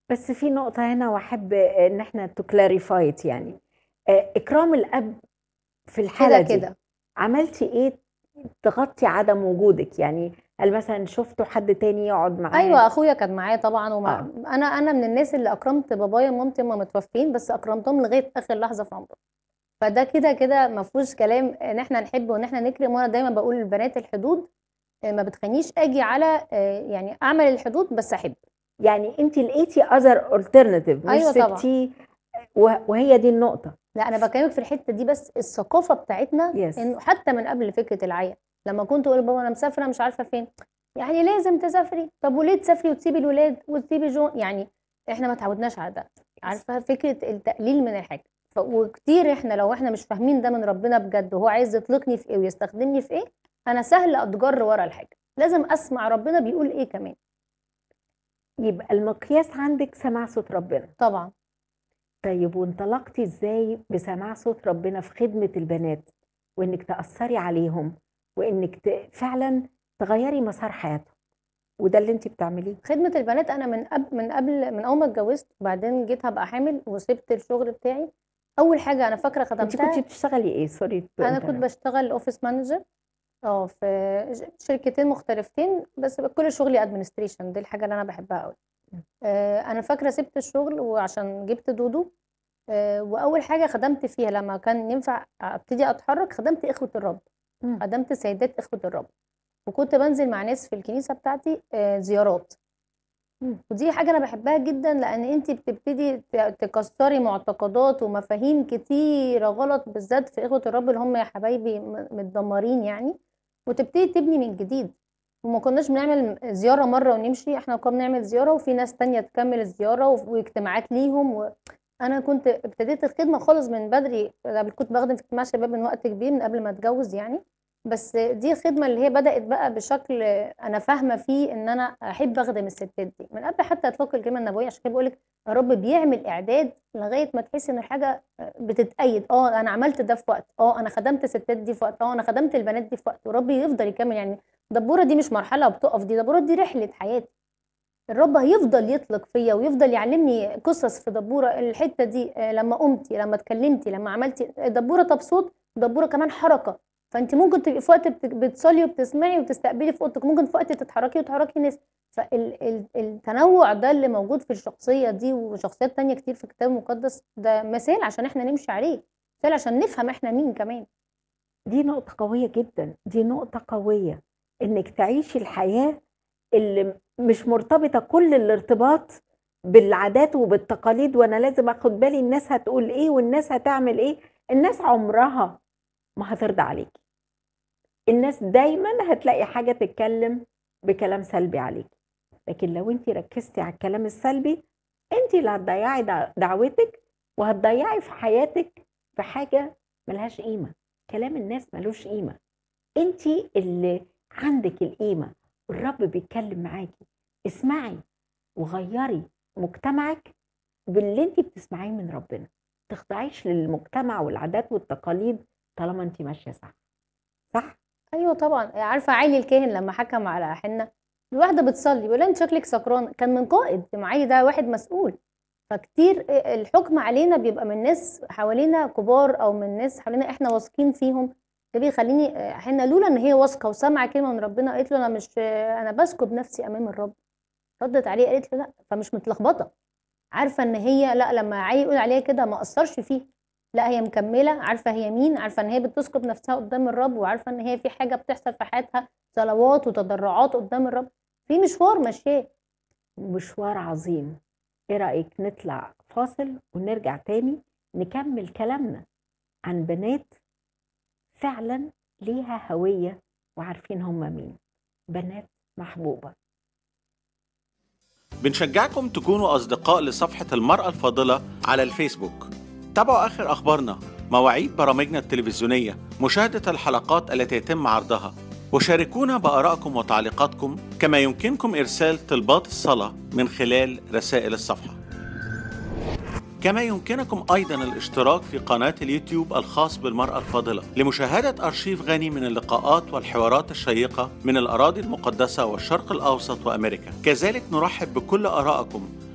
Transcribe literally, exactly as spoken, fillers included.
بس في نقطة هنا وأحب إن إحنا to clarify it يعني آآ إكرام الأب في كده الحالة دي كده عملتِ إيه تغطي عدم وجودِك؟ يعني هل مثلًا شُفتوا حد تاني يقعد معاه؟ أيوه، أخويا كان معايا طبعًا وما آه. أنا أنا من الناس اللي أكرمت بابايا ومامتي، هُم متوفيين بس أكرمتهم لغاية آخر لحظة في عمرهم، فده كده كده ما فيهوش كلام إن إحنا نحب وإن إحنا نكرم، وأنا دايمًا باقول للبنات الحدود آآ ما بتخلّينيش آجي على آآ يعني أعمل الحدود بس أحب. يعني أنتِ لقيتِ other alternative مش أيوه طبعًا. سِبتيه و وهي دي النقطة. لأ أنا باكلمِك في الحتة دي بس الثقافة بتاعتنا Yes. إنه حتى من قبل فكرة العيّا، لمّا كنت أقول لبابا أنا مسافرة مش عارفة فين، يعني لازم تسافري، طب وليه تسافري وتسيبي الولاد وتسيبي جو يعني إحنا ما اتعودناش على ده، Yes. عارفة فكرة التقليل من الحاجة، ف وكتير إحنا لو إحنا مش فاهمين ده من ربنا بجد وهو عايز يطلقني في إيه ويستخدمني في إيه، أنا سهل أتجر ورا الحاجة، لازم أسمع ربنا بيقول إيه كمان. يبقى المقياس عندِك سماع صوت ربنا. طبعًا. طيب وانطلقتِ إزاي بسماع صوت ربنا في خدمة البنات، وإنِّك تأثّري عليهم، وإنِّك ت فعلًا تغيّري مسار حياتهم، وده اللي أنتِ بتعمليه؟ خدمة البنات أنا من قب من قبل من أول ما اتجوزت، وبعدين جيت هابقى حامل وسِبت الشغل بتاعي، أول حاجة أنا فاكرة أنتِ كنتِ خدمتها بتشتغلي إيه؟ sorry to أنا كنت interrupt. باشتغل office manager آه، في ش شركتين مختلفتين، بس ب كل شغلي administration دي الحاجة اللي أنا باحبها أوي. إمم. آآ أنا فاكرة سِبت الشغل وعشان جِبت دودو، آآ وأول حاجة خدمت فيها لمّا كان ينفع أبتدي أتحرّك، خدمت إخوة الرب، إمم. خدمت سيدات إخوة الرب، وكنت بانزل مع ناس في الكنيسة بتاعتي آآ زيارات. إمم. ودي حاجة أنا باحبها جدًا، لإن أنتِ بتبتدي ت تكسّري معتقدات ومفاهيم كتيرة غلط، بالذات في إخوة الرب اللي هم يا حبايبي م متدمّرين يعني، وتبتدي تبني من جديد، وما كناش بنعمل زيارة مرّة ونمشي، إحنا كنا بنعمل زيارة وفي ناس تانية تكمّل الزيارة وف واجتماعات ليهم و أنا كنت ابتديت الخدمة خالص من بدري، أنا كنت باخدم في اجتماع شباب من وقت كبير من قبل ما أتجوّز يعني، بس دي الخدمة اللي هي بدأت بقى بشكل أنا فاهمة فيه إن أنا أحب أخدم الستات دي، من قبل حتى إطلاق الكلمة النبوية، عشان كده باقول لِك الرب بيعمل إعداد لغاية ما تحسي إن الحاجة آآ بتتأيد، آه أنا عملت ده في وقت، آه أنا خدمت الستات دي في وقت، آه أنا خدمت البنات دي في وقت، والرب يفضل يكمّل يعني دبورة دي مش مرحلة وبتقف، دي دبورة دي رحلة حياتي. الرب هيفضل يطلق فيّا ويفضل يعلّمني قصص في دبورة، الحتّة دي آآ لمّا قُمتِ، لمّا اتكلّمتِ، لمّا عملتِ دبورة طَب صوت، دبورة كمان حركة، فأنتِ ممكن تبقي في وقت بت بتصلّي وبتسمعي وبتستقبلي في أوضتِك، ممكن في وقت تتحرّكي وتحرّكي ناس، فال ال التنوُّع ده اللي موجود في الشخصية دي وشخصيات تانية كتير في الكتاب المقدّس، ده مثال عشان إحنا نمشي عليه، مثال عشان نفهم إحنا مين كمان. دي نقطة قوية جدًا، دي نقطة قوية، إنِّك تعيشي الحياة اللي م مش مرتبطة كل الارتباط بالعادات وبالتقاليد، وأنا لازم آخُد بالي الناس هتقول إيه والناس هتعمل إيه، الناس عمرها ما هترضى عليكِ. الناس دايمًا هتلاقي حاجة تتكلم بكلام سلبي عليكِ، لكن لو أنتِ ركزتِ على الكلام السلبي، أنتِ اللي هتضيّعي دع دعوتِك، وهتضيّعي في حياتِك في حاجة ما لهاش قيمة، كلام الناس ما لوش قيمة، أنتِ اللي عندِك القيمة، الرب بيتكلم معاكِ، اسمعي وغيّري مجتمعِك باللي أنتِ بتسمعيه من ربنا، ما تخضعيش للمجتمع والعادات والتقاليد طالما أنتِ ماشية صح، صح؟ أيوه طبعًا، عارفة عايلي الكاهن لمّا حكم على حنّة، الواحدة بتصلّي بيقول لها: "أنتِ شكلِك سكرانة." كان من قائد، معالي ده واحد مسؤول، فكتير آآ الحُكم علينا بيبقى من ناس حوالينا كبار أو من ناس حوالينا إحنا واثقين فيهم، ده بيخلّيني آآ حنّة لولا إن هي واثقة وسامعة كلمة من ربنا قالت له: "أنا مش أنا باسكب نفسي أمام الرب." ردِّت عليه قالت له: "لأ." فمش متلخبطة. عارفة إن هي لأ، لمّا عيّل يقول عليها كده ما أثّرش فيها، لأ هي مكمّلة، عارفة هي مين، عارفة إن هي بتسكب نفسها قدّام الرب، وعارفة إن هي في حاجة بتحصل في حياتها صلوات وتضرعات قدّام الرب، في مشوار ماشياه. مشوار عظيم. إيه رأيِك نطلع فاصل ونرجع تاني نكمّل كلامنا عن بنات فعلًا ليها هوية وعارفين هم مين، بنات محبوبة. بنشجعكم تكونوا أصدقاء لصفحة المرأة الفاضلة على الفيسبوك. تابعوا آخر أخبارنا، مواعيد برامجنا التلفزيونية، مشاهدة الحلقات التي يتم عرضها، وشاركونا بآرائكم وتعليقاتكم، كما يمكنكم إرسال طلبات الصلاة من خلال رسائل الصفحة. كما يمكنكم أيضاً الاشتراك في قناة اليوتيوب الخاص بالمرأة الفاضلة لمشاهدة أرشيف غني من اللقاءات والحوارات الشيقة من الأراضي المقدسة والشرق الأوسط وأمريكا. كذلك نرحب بكل آرائكم